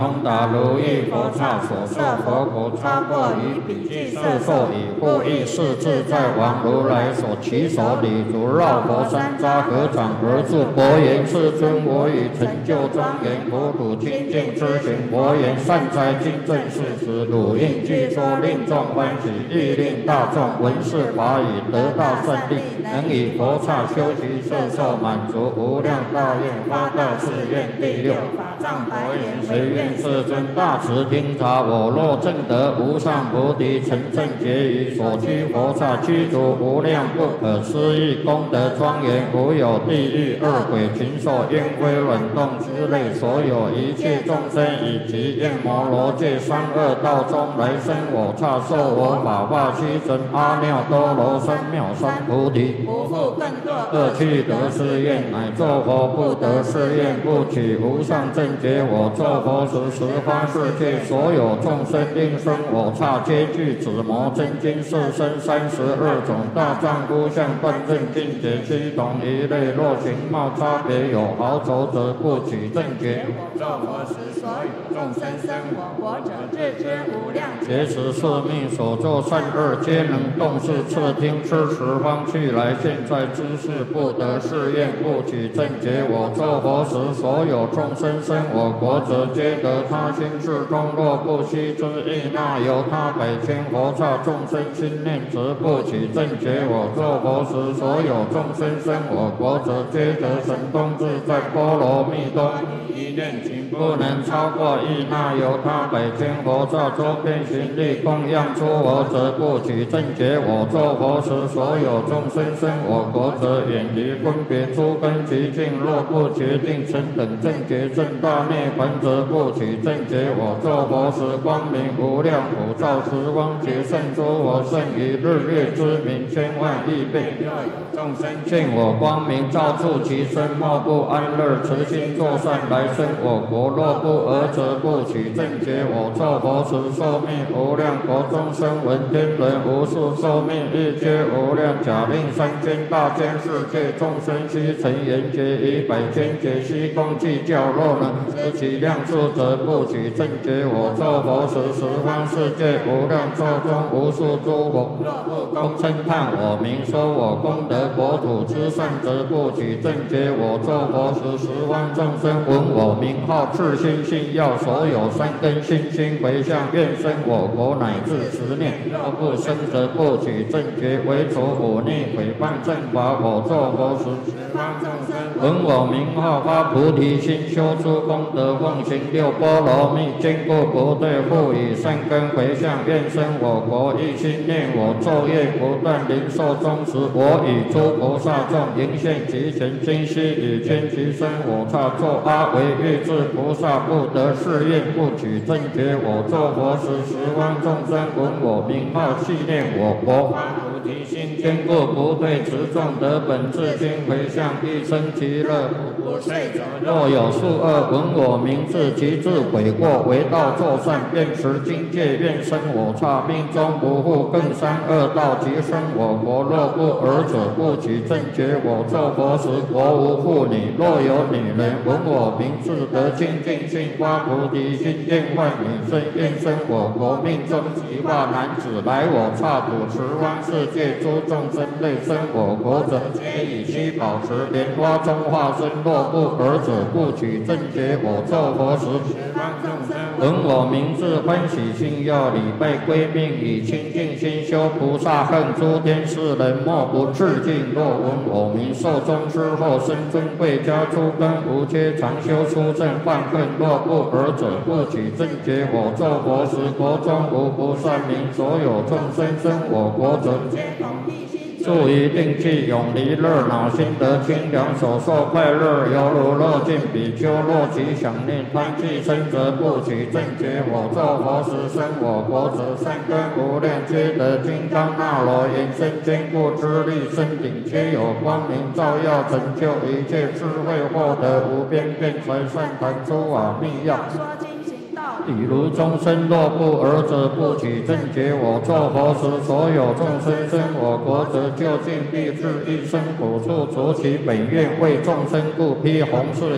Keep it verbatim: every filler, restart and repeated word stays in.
通达如意佛刹所受佛果超过于彼具色受以故意是自在王如来所起手礼足绕佛山匝合掌而住。佛言：世尊，我已成就庄严国土清净之行。佛言：善哉，今正是时，汝应具说，令众欢喜，亦令大众闻是法语，得大善利，能以佛刹修习色受，满足无量大愿，发大誓愿。第六法藏佛言：谁愿世尊大慈听察，我若证得无上菩提，成正觉于所居佛刹，具足无量不可思议功德庄严，无有地狱、恶鬼、禽兽、阴灰、卵动之类，所有一切众生以及焰摩罗界三恶道中来生我刹，受我法化七神阿耨多罗三藐三菩提，不复更堕恶趣得是愿，乃作佛不得是愿，不取无上正觉。我作佛时，十方世界所有众生应生我刹，皆具紫摩真经四身三十二种大丈夫相，断正境界七同一类。若形貌差别有毫肘者，不取正觉。我作佛时，所有众生生我国者，自知无量劫持宿命所作善恶，皆能动视侧听吃十方去来。现在知是不得是愿，不取正觉。我作佛时，所有众生生我国者，皆得他心事中，若不悉之意，那由他百千佛刹众生心念，则不取正觉。我作佛时，所有众生生我国者，皆得神通自在波罗蜜多一念情，不能超过意，那由他百千佛刹周遍行力供养出我者，不取正觉。我作佛时，所有众生生我国者，远离分别诸根极境，若不决定成等正觉正大涅槃者，不取正觉。我作佛时，光明无量普照十方劫，胜诸佛胜于日月之明千万亿倍。若有众生见我光明照触其身，莫不安乐，慈心作善来生我国。若不尔者，不取正觉。我作佛时，寿命无量国中生闻天人无数，寿命亦皆无量。假令三千大千世界众生悉成圆觉，以百千劫悉共计较，若能知其量数者，不取正觉。我作佛时，十方世界无量寿中无数诸佛，若不共称叹我名，说我功德国土之善者，不取正觉。我作佛时，十方众生闻我名号，至心信要，所有三根信心回向，愿生我国乃至十念。若不生者，不取正觉。为除忤逆毁谤正法，我作佛时，十方众生闻我名号，发菩提心，修诸功德，奉行六波罗蜜，坚固不退，复以善根回向，愿生我国。一心念我，昼夜不断，临寿终时，我与诸菩萨众迎现其前，今悉以千其身我刹，作阿惟越致菩萨，不得是愿，不取正觉。我作佛时，十方众生闻我名号，系念我国，发菩提心，坚固不退，持众得本自心回向，一生其乐，不睡者。若有数恶闻我名字，其自悔过，为道作善，愿持境界，愿生我刹，命中不复更三恶道，即生我国。若不尔者，不取正觉。我作佛时，国无妇女，若有女人闻我名字，得清净心，发菩提心，愿换女身，愿生我国。命中即化男子，来我刹土，十方世界诸众生类生我国者，皆以七宝池莲花中化身。若不尔者，不取正觉。我作佛时，十方众生闻我名字，欢喜心要，礼拜归命，以清净心修菩萨恨，诸天世人莫不致敬。若闻我名，寿终之后生尊贵家，诸根无缺，常修出正犯恨。若不尔者，不取正觉。我作佛时，国中无不善民，所有众生生我国者，皆同一心，住于定气，永离热恼，心得清凉，所受快乐，犹如乐尽比丘。若其想念贪气嗔者，不取正觉。我作佛时，生我国者，善根无量，皆得金刚那罗延伸坚固之力，身顶皆有光明照耀，成就一切智慧，获得无边辩才善谈诸法密要。比如众生若不尔者，不取正觉。我作佛时，所有众生生我国者，究竟必至一生苦处，除其本愿，为众生故，披红饰